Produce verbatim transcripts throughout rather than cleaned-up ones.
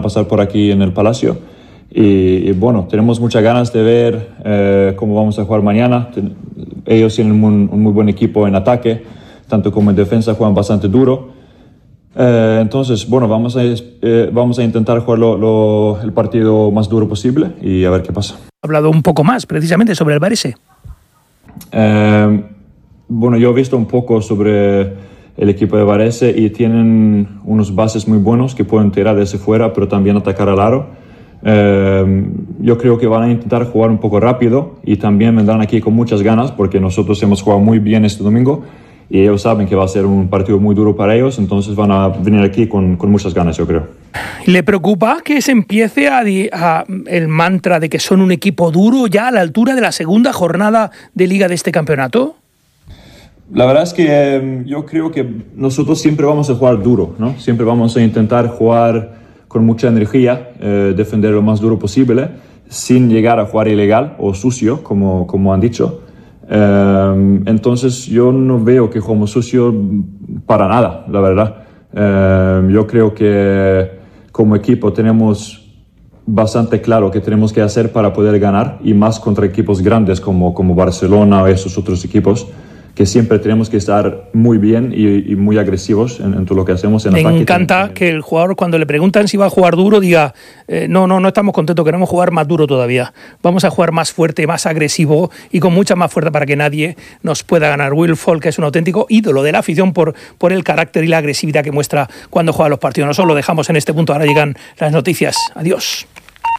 pasar por aquí en el Palacio. Y, y bueno, tenemos muchas ganas de ver eh, cómo vamos a jugar mañana. Ellos tienen un, un muy buen equipo en ataque, tanto como en defensa juegan bastante duro. Eh, entonces, bueno, vamos a, eh, vamos a intentar jugar lo, lo, el partido más duro posible y a ver qué pasa. Ha hablado un poco más precisamente sobre el Varese. Eh, bueno, yo he visto un poco sobre el equipo de Varese y tienen unos bases muy buenos que pueden tirar desde fuera, pero también atacar al aro. Eh, yo creo que van a intentar jugar un poco rápido y también vendrán aquí con muchas ganas porque nosotros hemos jugado muy bien este domingo y ellos saben que va a ser un partido muy duro para ellos, entonces van a venir aquí con, con muchas ganas, yo creo. ¿Le preocupa que se empiece a, a el mantra de que son un equipo duro ya a la altura de la segunda jornada de Liga de este campeonato? La verdad es que eh, yo creo que nosotros siempre vamos a jugar duro, ¿no? Siempre vamos a intentar jugar con mucha energía, eh, defender lo más duro posible, sin llegar a jugar ilegal o sucio, como, como han dicho. Eh, entonces yo no veo que jugamos sucio para nada, la verdad. Eh, yo creo que como equipo tenemos bastante claro qué tenemos que hacer para poder ganar, y más contra equipos grandes como, como Barcelona o esos otros equipos, que siempre tenemos que estar muy bien y, y muy agresivos en, en todo lo que hacemos en Me ataque. Me encanta que el jugador, cuando le preguntan si va a jugar duro, diga eh, no, no, no estamos contentos, queremos jugar más duro todavía. Vamos a jugar más fuerte, más agresivo y con mucha más fuerza para que nadie nos pueda ganar. Will Folk es un auténtico ídolo de la afición por, por el carácter y la agresividad que muestra cuando juega los partidos. Nosotros lo dejamos en este punto, ahora llegan las noticias. Adiós.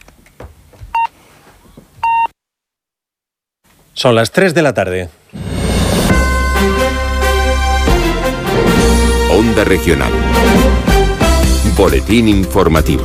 Son las tres de la tarde. Onda Regional. Boletín informativo.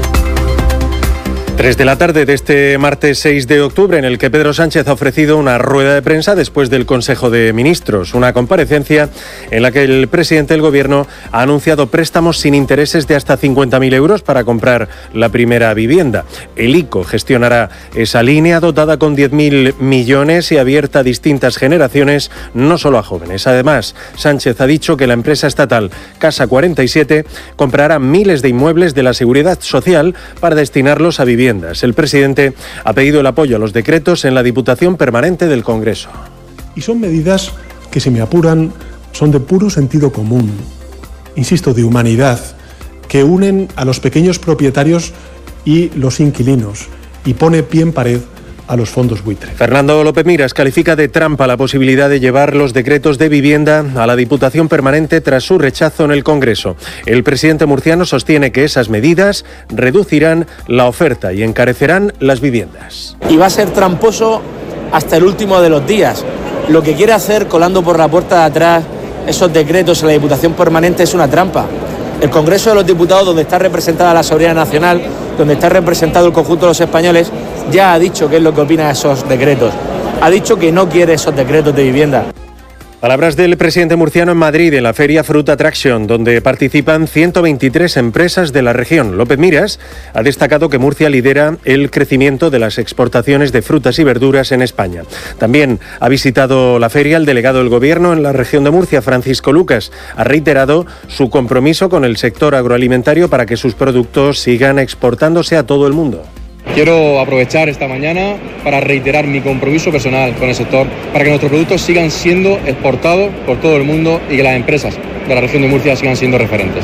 tres de la tarde de este martes seis de octubre, en el que Pedro Sánchez ha ofrecido una rueda de prensa después del Consejo de Ministros, una comparecencia en la que el presidente del Gobierno ha anunciado préstamos sin intereses de hasta cincuenta mil euros para comprar la primera vivienda. El I C O gestionará esa línea dotada con diez mil millones y abierta a distintas generaciones, no solo a jóvenes. Además, Sánchez ha dicho que la empresa estatal Casa cuarenta y siete comprará miles de inmuebles de la Seguridad Social para destinarlos a viviendas. El presidente ha pedido el apoyo a los decretos en la Diputación Permanente del Congreso. Y son medidas que, si me apuran, son de puro sentido común, insisto, de humanidad, que unen a los pequeños propietarios y los inquilinos y pone pie en pared a los fondos buitre. Fernando López Miras califica de trampa la posibilidad de llevar los decretos de vivienda a la Diputación Permanente tras su rechazo en el Congreso. El presidente murciano sostiene que esas medidas reducirán la oferta y encarecerán las viviendas. Y va a ser tramposo hasta el último de los días. Lo que quiere hacer colando por la puerta de atrás esos decretos en la Diputación Permanente es una trampa. El Congreso de los Diputados, donde está representada la soberanía nacional, donde está representado el conjunto de los españoles, ya ha dicho qué es lo que opina de esos decretos. Ha dicho que no quiere esos decretos de vivienda. Palabras del presidente murciano en Madrid, en la feria Fruit Attraction, donde participan ciento veintitrés empresas de la región. López Miras ha destacado que Murcia lidera el crecimiento de las exportaciones de frutas y verduras en España. También ha visitado la feria el delegado del Gobierno en la región de Murcia, Francisco Lucas. Ha reiterado su compromiso con el sector agroalimentario para que sus productos sigan exportándose a todo el mundo. Quiero aprovechar esta mañana para reiterar mi compromiso personal con el sector para que nuestros productos sigan siendo exportados por todo el mundo y que las empresas de la región de Murcia sigan siendo referentes.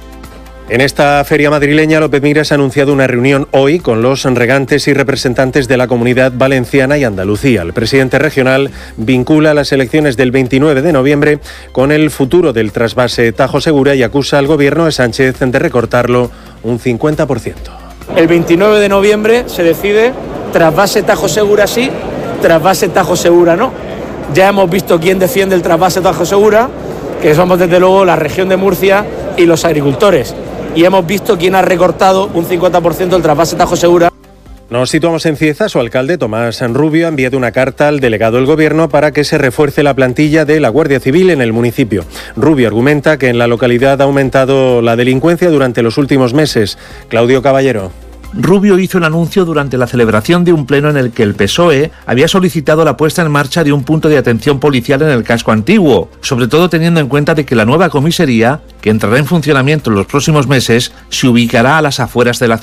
En esta feria madrileña, López Miras ha anunciado una reunión hoy con los regantes y representantes de la Comunidad Valenciana y Andalucía. El presidente regional vincula las elecciones del veintinueve de noviembre con el futuro del trasvase Tajo Segura y acusa al gobierno de Sánchez de recortarlo un cincuenta por ciento. El veintinueve de noviembre se decide trasvase Tajo Segura sí, trasvase Tajo Segura no. Ya hemos visto quién defiende el trasvase Tajo Segura, que somos desde luego la región de Murcia y los agricultores. Y hemos visto quién ha recortado un cincuenta por ciento el trasvase Tajo Segura. Nos situamos en Cieza. Su alcalde, Tomás Rubio, ha enviado una carta al delegado del Gobierno para que se refuerce la plantilla de la Guardia Civil en el municipio. Rubio argumenta que en la localidad ha aumentado la delincuencia durante los últimos meses. Claudio Caballero. Rubio hizo el anuncio durante la celebración de un pleno en el que el P S O E había solicitado la puesta en marcha de un punto de atención policial en el casco antiguo, sobre todo teniendo en cuenta de que la nueva comisaría, que entrará en funcionamiento en los próximos meses, se ubicará a las afueras de la ciudad.